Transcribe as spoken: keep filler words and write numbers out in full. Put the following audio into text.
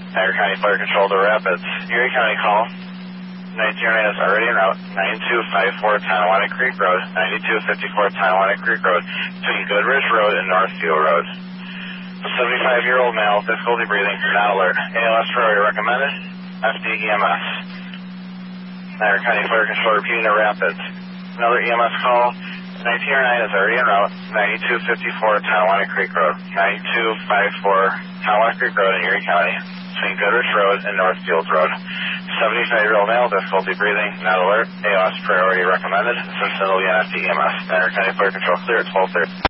Niagara County Fire Control to Rapids. Erie County call. nineteen oh nine is already en route. ninety-two fifty-four Tonawanda Creek Road. ninety-two fifty-four Tonawanda Creek Road between Goodrich Road and Northfield Road. A seventy-five-year-old male, difficulty breathing, not alert. A L S priority recommended. F D E M S. Niagara County Fire Control repeating to Rapids. Another E M S call. nineteen oh nine is already en route. ninety-two fifty-four Tonawanda Creek Road. ninety-two fifty-four Tonawanda Creek Road in Erie County between Goodrich Road and Northfield Road. seventy-five-year-old male, difficulty breathing, not alert. A L S priority recommended. Cincinnati N F D E M S. Niagara County Fire Control clear at twelve thirty.